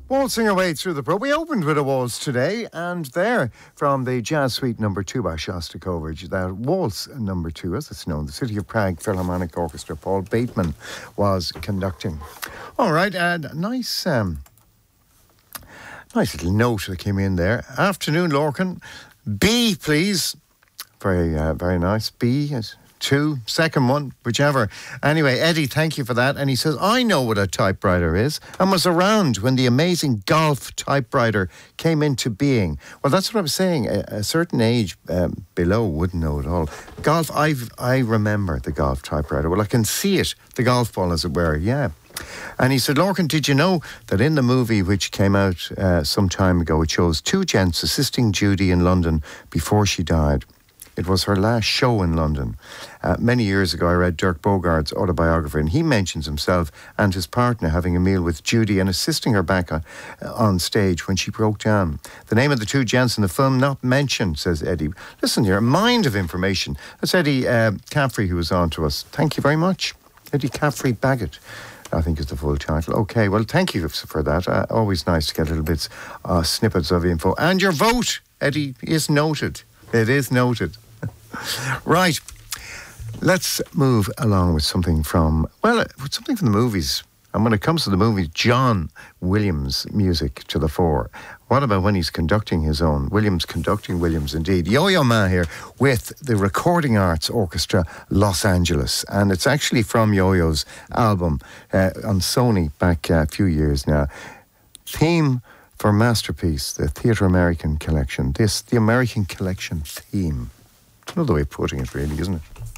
Waltzing our way through the we opened with a waltz today, and there from the Jazz Suite No. 2 by Shostakovich, that waltz No. 2, as it's known, the City of Prague Philharmonic Orchestra, Paul Bateman was conducting. All right, and nice little note that came in there. Afternoon, Lorcan. B, please. Very nice. B is 2, second one, whichever. Anyway, Eddie, thank you for that. And he says, I know what a typewriter is and was around when the amazing Golf typewriter came into being. Well, that's what I was saying. A certain age below wouldn't know at all. Golf, I remember the Golf typewriter. Well, I can see it, the golf ball, as it were, yeah. And he said, Lorcan, did you know that in the movie which came out some time ago, it shows two gents assisting Judy in London before she died? It was her last show in London. Many years ago, I read Dirk Bogart's autobiography, and he mentions himself and his partner having a meal with Judy and assisting her back on stage when she broke down. The name of the two gents in the film not mentioned, says Eddie. Listen here, a mind of information. That's Eddie Caffrey, who was on to us. Thank you very much. Eddie Caffrey Baggett, I think is the full title. Okay, well, thank you for that. Always nice to get little bits, snippets of info. And your vote, Eddie, is noted. It is noted. Right, let's move along with something from the movies. And when it comes to the movies, John Williams' music to the fore. What about when he's conducting his own? Williams conducting Williams, indeed. Yo-Yo Ma here with the Recording Arts Orchestra Los Angeles. And it's actually from Yo-Yo's album on Sony back a few years now. Theme for Masterpiece, the Theatre American Collection. The American Collection theme. Another way of putting it, really, isn't it?